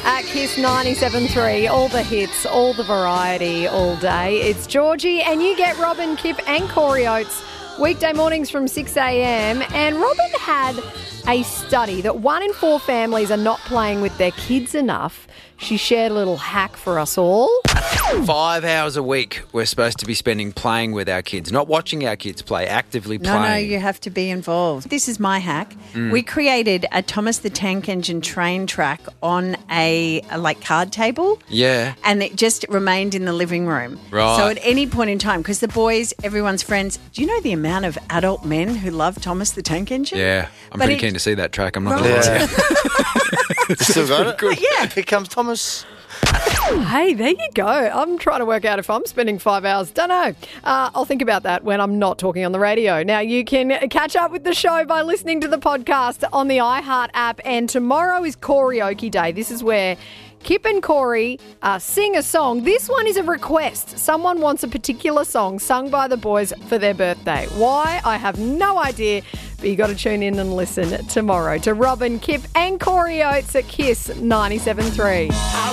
At Kiss 97.3, all the hits, all the variety, all day. It's Georgie, and you get Robin, Kip and Corey Oates weekday mornings from 6 a.m. And Robin had a study that 1 in 4 families are not playing with their kids enough. She shared a little hack for us all. 5 hours a week we're supposed to be spending playing with our kids, not watching our kids play, actively playing. No, you have to be involved. This is my hack. We created a Thomas the Tank Engine train track on a card table. Yeah. And it just remained in the living room. Right. So at any point in time, because the boys, everyone's friends, do you know the amount of adult men who love Thomas the Tank Engine? Yeah. I'm But pretty it- keen to see that track. I'm not going to lie to you. Still got it? Yeah. Here comes Thomas. Hey, there you go. I'm trying to work out if I'm spending 5 hours. Don't know. I'll think about that when I'm not talking on the radio. Now, you can catch up with the show by listening to the podcast on the iHeart app. And tomorrow is karaoke day. This is where Kip and Corey sing a song. This one is a request. Someone wants a particular song sung by the boys for their birthday. Why? I have no idea. But you got to tune in and listen tomorrow to Robin, Kip and Corey Oates at Kiss 97.3.